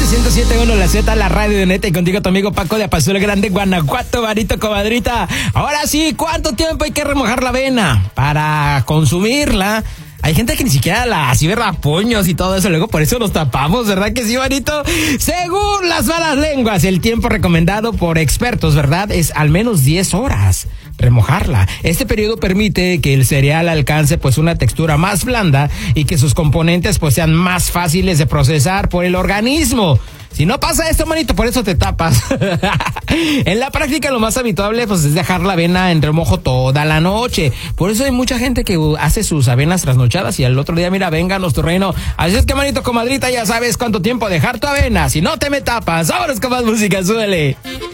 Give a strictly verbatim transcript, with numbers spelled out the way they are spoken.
ciento siete punto uno La Z, la radio de neta, y contigo tu amigo Paco de Apazul Grande, Guanajuato, varito, comadrita. Ahora sí, ¿cuánto tiempo hay que remojar la avena para consumirla? Hay gente que ni siquiera la así ve puños y todo eso, luego por eso nos tapamos, ¿verdad que sí, varito? Según las malas lenguas, el tiempo recomendado por expertos, ¿verdad?, es al menos diez horas remojarla. Este periodo permite que el cereal alcance pues una textura más blanda y que sus componentes pues sean más fáciles de procesar por el organismo. Si no pasa esto, manito, por eso te tapas. En la práctica, lo más habitual pues, es dejar la avena en remojo toda la noche. Por eso hay mucha gente que hace sus avenas trasnochadas y al otro día, mira, vénganos tu reino. Así es que, manito, comadrita, ya sabes cuánto tiempo dejar tu avena. Si no te me tapas, vámonos con más música, súbele.